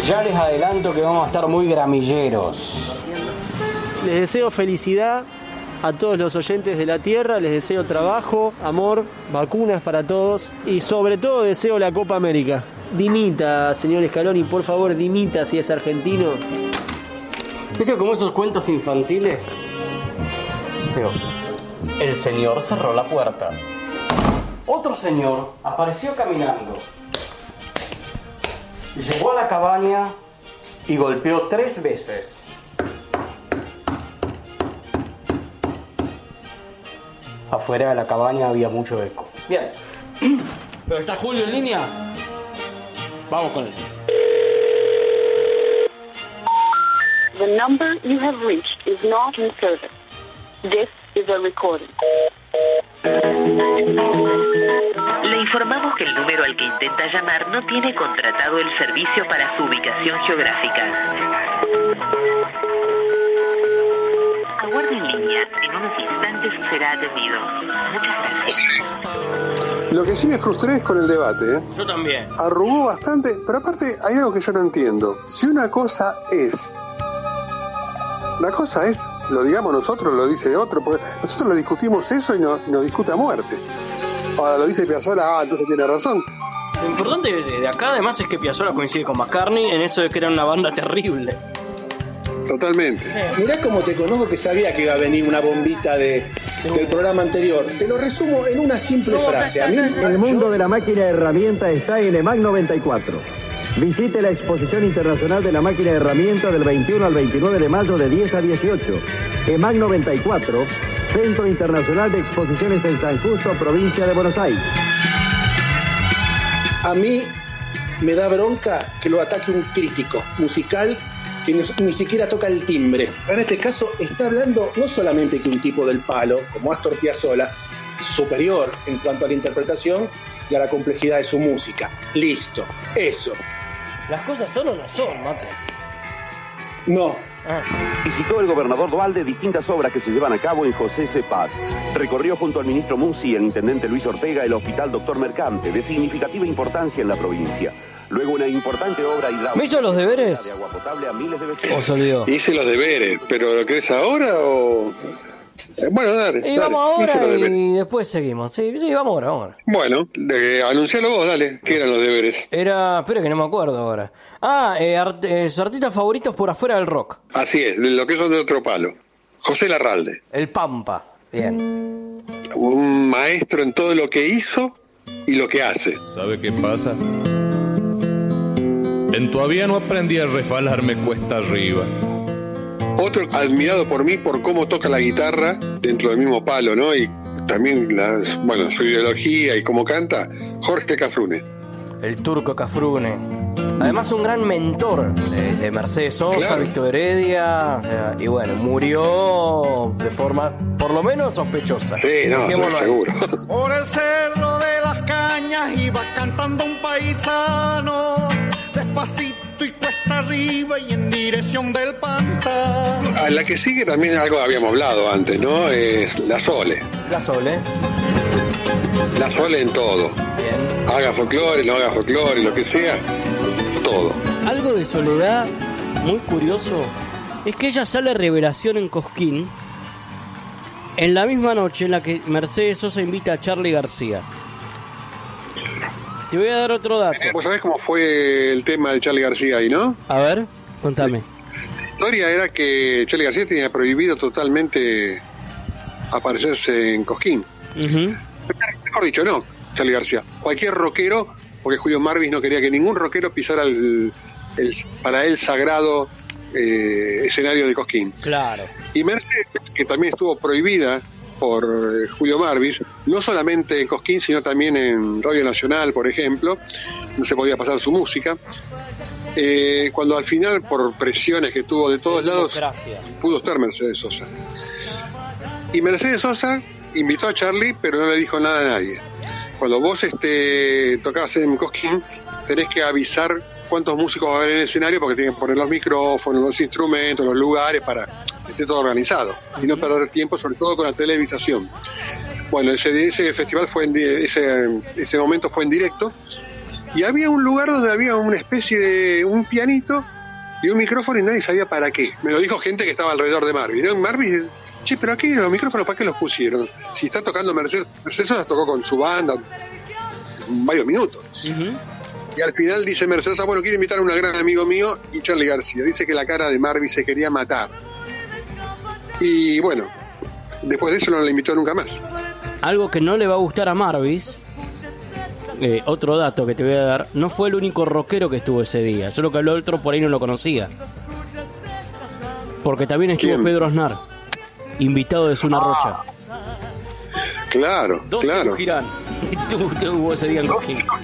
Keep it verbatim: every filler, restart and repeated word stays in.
Ya les adelanto que vamos a estar muy gramilleros. Les deseo felicidad a todos los oyentes de la Tierra, les deseo trabajo, amor, vacunas para todos y sobre todo deseo la Copa América. Dimita, señor Scaloni, por favor, dimita si es argentino. ¿Viste como esos cuentos infantiles? Pero el señor cerró la puerta. Otro señor apareció caminando. Llegó a la cabaña y golpeó tres veces. Afuera de la cabaña había mucho eco. Bien. ¿Pero está Julio en línea? Vamos con él. The number you have reached is not in service. This is a recording. Le informamos que el número al que intenta llamar no tiene contratado el servicio para su ubicación geográfica. Aguarde en línea. En unos instantes será atendido. Muchas gracias. Lo que sí me frustré es con el debate, ¿eh? Yo también. Arrugó bastante, pero aparte hay algo que yo no entiendo. Si una cosa es... La cosa es, lo digamos nosotros, lo dice otro, porque nosotros lo discutimos eso y nos, nos discute a muerte. Ahora lo dice Piazzolla, ah, entonces tiene razón. Lo importante de acá además es que Piazzolla coincide con McCartney en eso de que era una banda terrible. Totalmente. Mirá cómo te conozco que sabía que iba a venir una bombita de, del programa anterior. Te lo resumo en una simple frase. A mí, el mundo de la máquina de herramientas está en EMAG noventa y cuatro. Visite la Exposición Internacional de la Máquina de Herramientas del veintiuno al veintinueve de mayo de diez a dieciocho. EMAG noventa y cuatro, Centro Internacional de Exposiciones en San Justo, provincia de Buenos Aires. A mí me da bronca que lo ataque un crítico musical que ni, ni siquiera toca el timbre. En este caso está hablando no solamente que un tipo del palo, como Astor Piazzolla, superior en cuanto a la interpretación y a la complejidad de su música. Listo, eso. ¿Las cosas son o no son, Mates? No. Ah. Visitó el gobernador Duhalde distintas obras que se llevan a cabo en José C. Paz. Recorrió junto al ministro Musi y el intendente Luis Ortega el hospital Doctor Mercante, de significativa importancia en la provincia. Luego una importante obra hidráulica. ¿Me hizo los deberes? De agua potable a miles de vecinos. ¿O salió? Hice los deberes, pero ¿lo crees ahora o...? Eh, bueno, dale. Y dale, vamos ahora y y después seguimos. Sí, sí, vamos ahora, vamos ahora. Bueno, eh, anuncialo vos, dale. ¿Qué eran los deberes? Era... Espera que no me acuerdo ahora. Ah, eh, art, eh, sus artistas favoritos por afuera del rock. Así es, lo que son de otro palo. José Larralde. El Pampa. Bien. Un maestro en todo lo que hizo y lo que hace. ¿Sabe qué pasa? En todavía no aprendí a resbalarme cuesta arriba. Otro admirado por mí por cómo toca la guitarra dentro del mismo palo, ¿no? Y también, la, bueno, su ideología y cómo canta, Jorge Cafrune. El Turco Cafrune. Además un gran mentor de, de Mercedes Sosa, claro. Víctor Heredia, o sea, y bueno, murió de forma por lo menos sospechosa. Sí, no, no seguro. Por el cerro de las cañas iba cantando un paisano, despacito y cuesta arriba y en dirección del pantano. A la que sigue también algo habíamos hablado antes, ¿no? Es la Sole. La Sole. La Sole en todo. Bien. Haga folclore, no haga folclore, lo que sea, todo. Algo de Soledad muy curioso es que ella sale a revelación en Cosquín en la misma noche en la que Mercedes Sosa invita a Charly García. Te voy a dar otro dato. ¿Vos sabés cómo fue el tema de Charly García ahí, no? A ver, contame. La historia era que Charly García tenía prohibido totalmente aparecerse en Cosquín. Uh-huh. Mejor dicho, no, Charly García. Cualquier rockero, porque Julio Marvis no quería que ningún rockero pisara el, el para él sagrado eh, escenario de Cosquín. Claro. Y Mercedes, que también estuvo prohibida por eh, Julio Marvis, no solamente en Cosquín, sino también en Radio Nacional, por ejemplo, no se podía pasar su música. Eh, cuando al final, por presiones que tuvo de todos lados, pudo estar Mercedes Sosa. Y Mercedes Sosa invitó a Charly, pero no le dijo nada a nadie. Cuando vos este, tocabas en Cosquín, tenés que avisar cuántos músicos va a haber en el escenario, porque tienen que poner los micrófonos, los instrumentos, los lugares, para que esté todo organizado y no perder tiempo, sobre todo con la televisación. Bueno, ese, ese festival fue en, ese, ese momento fue en directo Y había un lugar donde había una especie de un pianito y un micrófono y nadie sabía para qué. Me lo dijo gente que estaba alrededor de Marvis, ¿no? Marvis, che, pero aquí los micrófonos, ¿para qué los pusieron? Si está tocando Mercedes, Mercedes los tocó con su banda varios minutos. Uh-huh. Y al final dice Mercedes, bueno, quiero invitar a un gran amigo mío y Charly García. Dice que la cara de Marvis se quería matar. Y bueno, después de eso no la invitó nunca más. Algo que no le va a gustar a Marvis, eh, otro dato que te voy a dar, no fue el único rockero que estuvo ese día, solo que el otro por ahí no lo conocía. Porque también estuvo ¿Quién? Pedro Aznar, invitado de Zuna ah, Rocha. Claro, Dos claro. Girán. Estuvo ese día en Coquín.